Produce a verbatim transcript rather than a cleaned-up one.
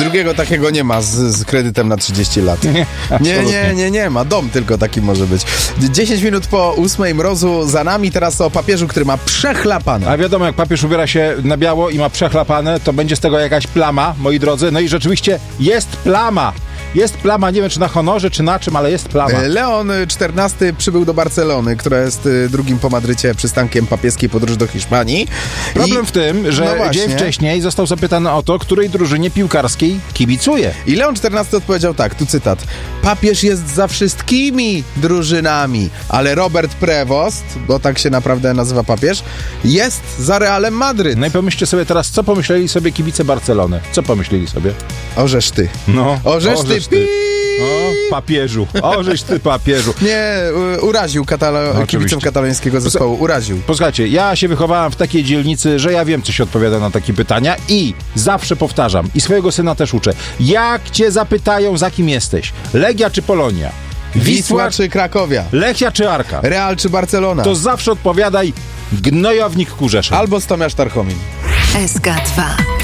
Drugiego takiego nie ma z, z kredytem na trzydzieści lat. Nie, nie, nie, nie, nie ma. Dom tylko taki może być. dziesięć minut po ósmej, mrozu za nami. Teraz o papieżu, który ma przechlapane. A wiadomo, jak papież ubiera się na biało i ma przechlapane, to będzie z tego jakaś plama, moi drodzy. No i rzeczywiście jest plama. Jest plama, nie wiem czy na honorze, czy na czym, ale jest plama. Leon czternasty przybył do Barcelony, która jest drugim po Madrycie przystankiem papieskiej podróży do Hiszpanii. Problem I... w tym, że no dzień wcześniej został zapytany o to, której drużynie piłkarskiej kibicuje. I Leon czternasty odpowiedział tak, tu cytat: papież jest za wszystkimi drużynami, ale Robert Prevost, bo tak się naprawdę nazywa papież, jest za Realem Madryt. No i pomyślcie sobie teraz, co pomyśleli sobie kibice Barcelony? Co pomyśleli sobie? Orzesz ty. No, orzesz, orzesz ty. ty. O, papieżu. Ożeś ty, papieżu. Nie, u, uraził katalo- no, kibiców katalońskiego zespołu. Uraził. Posłuchajcie, ja się wychowałem w takiej dzielnicy, że ja wiem, co się odpowiada na takie pytania i zawsze powtarzam, i swojego syna też uczę. Jak cię zapytają, za kim jesteś? Legia czy Polonia? Wisła, Wisła czy Krakowia? Lechia czy Arka? Real czy Barcelona? To zawsze odpowiadaj Gnojownik Kurzeszyn. Albo Stomiarz Tarchomin. S K dwa.